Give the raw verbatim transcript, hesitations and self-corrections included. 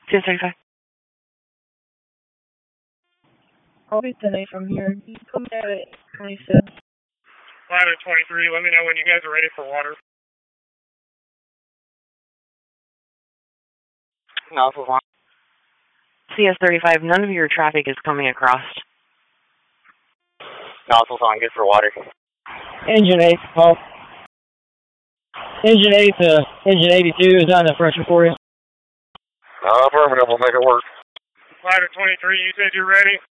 C S thirty-five. I'll be today from here. You can come at it twenty-seven. Ladder twenty-three, let me know when you guys are ready for water. No, this is one. C S thirty-five, none of your traffic is coming across. No, this is on. Good for water. Engine eight, Paul. Engine eight to engine eighty-two is on the pressure for you. Uh, affirmative, we'll make it work. Ladder twenty-three, you said you're ready?